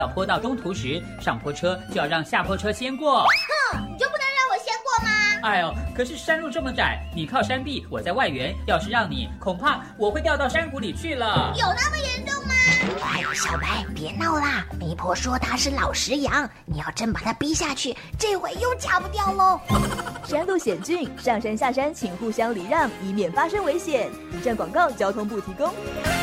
到坡道中途时，上坡车就要让下坡车先过。 哼，你就不能让我先过吗？ 哎呦，可是山路这么窄，你靠山壁，我在外缘，要是让你，恐怕我会掉到山谷里去了。 有那么严重吗？ 哎，小白，别闹啦！媒婆说他是老实羊，你要真把他逼下去，这回又嫁不掉喽。 山路险峻，上山下山请互相礼让，以免发生危险。以上广告，交通部提供。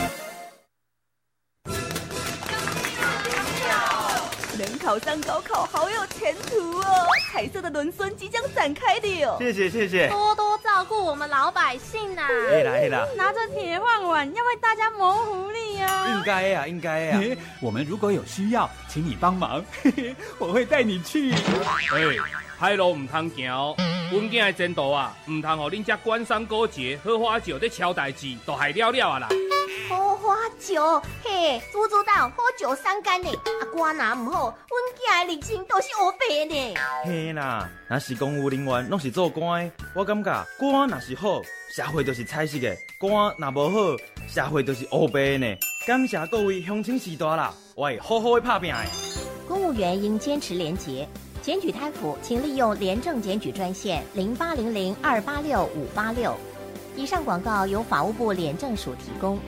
能考上高考，好有前途哦！彩色的轮孙即将展开的哟。 谢谢谢谢， 多多照顾我们老百姓呐！ 嘿啦， 拿着铁饭碗要为大家谋福利啊！ 应该呀，应该呀。 我们如果有需要，请你帮忙，我会带你去。 海路唔通行哦，阮囝的前途啊，唔通互恁遮官商勾结、好花酒在敲代志，都害了了啊啦！ 好花酒，嘿，猪蛋好酒伤肝呢。官若唔好，阮囝的人生都是黑白呢。 嘿啦，若是公务人员拢是做官的，我感觉官若是好，社会就是彩色的；官若无好，社会就是黑白的呢。感谢各位乡亲时代啦，我会好好的打拼的。 公务员应坚持廉洁。检举贪腐，请利用廉政检举专线0800-286-586。以上广告由法务部廉政署提供。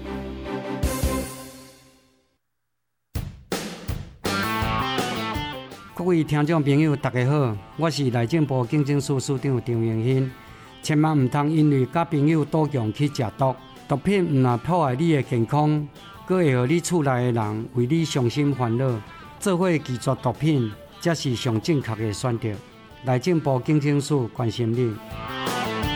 各位听众朋友，大家好，我是内政部警政署署长张永新。千万唔通因为甲朋友赌强去食毒，毒品唔但破坏你的健康，佫会互你厝内的人为你伤心烦恼，做伙拒绝毒品。才是上正确的选择。内政部警政署关心你。